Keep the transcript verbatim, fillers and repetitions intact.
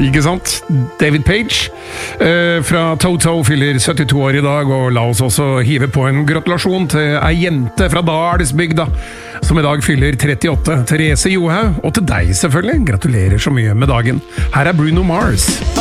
Ikke sant? David Page eh, fra Toto fyller syttito år i dag, og la oss også hive på en gratulasjon til ei jente fra Dalsbygda, som i dag fyller trettiåtte. Therese Johaug, og til deg selvfølgelig. Gratulerer så mye med dagen. Her er Bruno Mars.